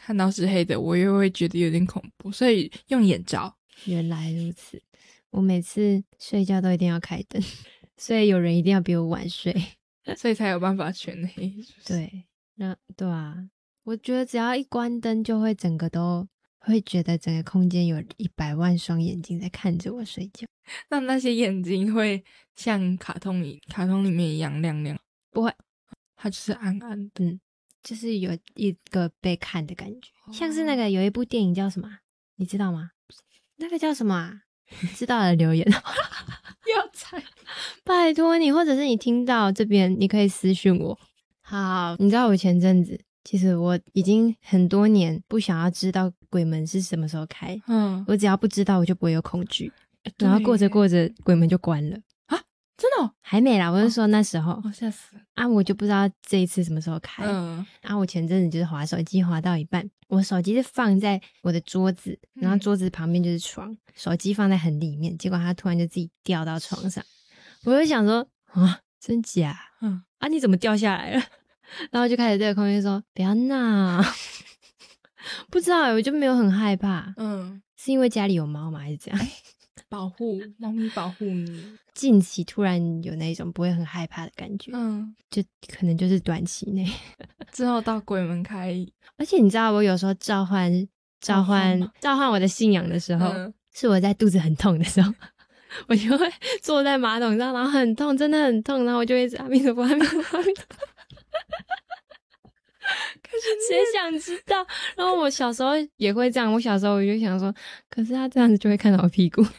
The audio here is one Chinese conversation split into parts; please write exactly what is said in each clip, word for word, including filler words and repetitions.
看到是黑的我又会觉得有点恐怖，所以用眼罩。 原来如此，我每次睡觉都一定要开灯，所以有人一定要比我晚睡， 所以才有办法全黑。 对，那对啊，我觉得只要一关灯就会整个都会觉得整个空间有一百万双眼睛在看着我睡觉。 那那些眼睛会像卡通里卡通里面一样亮亮？ 不会， 它就是暗暗的。 嗯，就是有一个被看的感觉，哦，像是那个有一部电影叫什么你知道吗？那个叫什么啊？你知道的留言要猜， 拜托你，或者是你听到这边你可以私讯我。好，你知道我前阵子其实我已经很多年不想要知道鬼门是什么时候开，嗯，我只要不知道我就不会有恐惧，然后过着过着鬼门就关了啊？真的，哦？ 还没啦，我是说那时候， 哦，吓死了啊！我就不知道这一次什么时候开，嗯，啊，我前阵子就是滑手机滑到一半，我手机是放在我的桌子，然后桌子旁边就是床，嗯，手机放在很里面，结果它突然就自己掉到床上，我就想说啊，真假？嗯，啊，你怎么掉下来了？然后就开始对着空间说不要闹，不知道我就没有很害怕，嗯，是因为家里有猫吗还是怎样？ 保护猫咪保护你， 近期突然有那种不会很害怕的感觉，嗯，就可能就是短期内之后到鬼门开。 而且你知道我有时候召唤召唤召唤我的信仰的时候，嗯，是我在肚子很痛的时候，我就会坐在马桶上，然后很痛，真的很痛，然后我就会一直阿弥陀佛阿弥陀佛阿弥陀佛可是谁想知道？然后我小时候也会这样，我小时候我就想说，可是他这样子就会看到我屁股。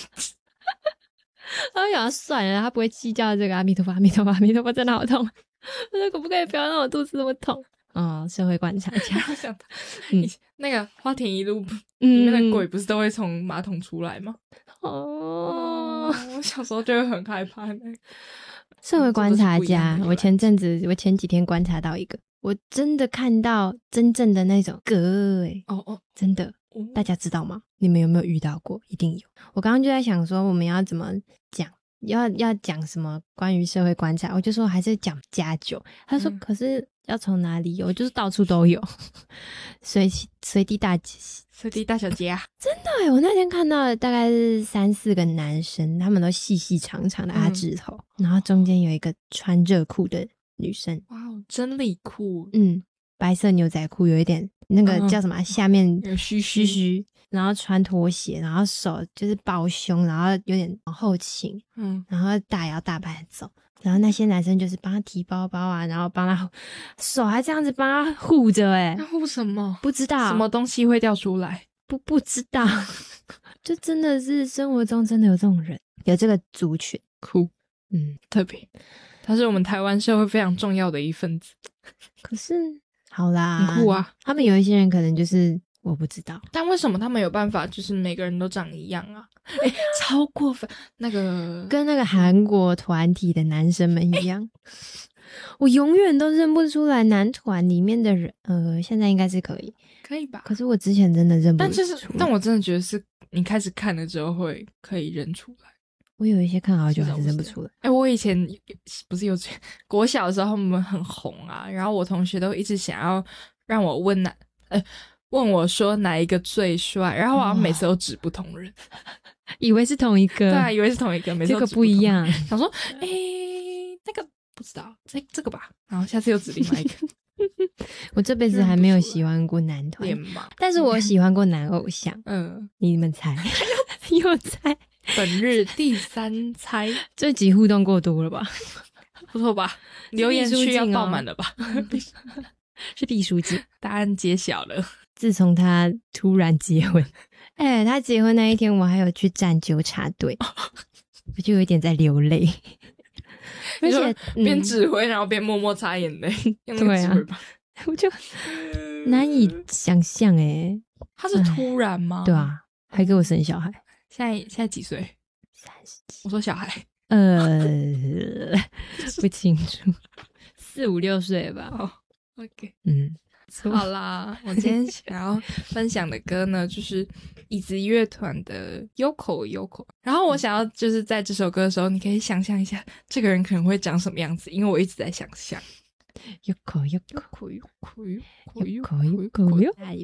然后想算了，他不会计较这个阿弥陀佛阿弥陀佛阿弥陀佛真的好痛。我说可不可以不要让我肚子那么痛？哦，社会观察家。 想嗯，那个花田一路里面的鬼不是都会从马桶出来吗？哦，我小时候就会很害怕那个。 社会观察家，我前阵子我前几天观察到一个，我真的看到真正的那种嗝欸，哦哦，真的，大家知道吗？你们有没有遇到过？一定有。我刚刚就在想说我们要怎么讲，要要讲什么关于社会观察，我就说还是讲加酒。他说、嗯、可是要从哪里有？就是到处都有，随随地大随地大小街啊！ 真的耶，我那天看到的大概是三四个男生，他们都细细长长的阿指头、嗯、然后中间有一个穿热裤的女生。 哇哦，真理裤。 嗯，白色牛仔裤，有一点那个叫什么、嗯、下面有须须须，然后穿拖鞋，然后手就是抱胸，然后有点往后倾，嗯，然后大摇大摆的走，然后那些男生就是帮他提包包啊，然后帮他手还这样子帮他护着。欸他护什么？ 不知道， 什么东西会掉出来？ 不不知道。就真的是生活中真的有这种人，有这个族群。 酷，嗯，特别，他是我们台湾社会非常重要的一份子。 可是好啦， 很酷啊。 他们有一些人可能就是我不知道， 但为什么他们有办法就是每个人都长一样啊？哎、欸，超过分。那个跟那个韩国团体的男生们一样、欸、我永远都认不出来男团里面的人。呃，现在应该是可以可以吧？ 可是我之前真的认不出来。 但就是但我真的觉得是你开始看了之后会可以认出来。 我有一些看好久还是认不出来。 哎、欸，我以前不是幼稚园国小的时候他们很红啊，然后我同学都一直想要让我问哪呃问我说哪一个最帅，然后我好像每次都指不同人、哦、 以为是同一个。 对啊，以为是同一个，每次都指不同。 这个不一样。 想说哎、欸、那个不知道这这个吧，然后下次又指另外一个。 我这辈子还没有喜欢过男团，但是我喜欢过男偶像。嗯，你们猜？又猜？ 本日第三猜。 这集互动过多了吧？ 不错吧？留言区要爆满了吧？ 是毕书尽。 答案揭晓了。 自从他突然结婚，哎、欸，他结婚那一天我还有去站纠察队，我就有一点在流泪。而且边指挥、嗯、然后边默默擦眼泪。 对啊，我就难以想象。哎， 他是突然吗？ 对啊，还给我生小孩。 现在现在几岁？ 三十几。 我说小孩， 呃，不清楚，四五六岁吧。 哦 ，OK， 嗯， 好啦，我今天想要分享的歌呢，就是椅子乐团的 Yoko Yoko。然后我想要就是在这首歌的时候，你可以想象一下这个人可能会长什么样子，因为我一直在想象。 Yoko Yoko Yoko Yoko Yoko Yoko Yoko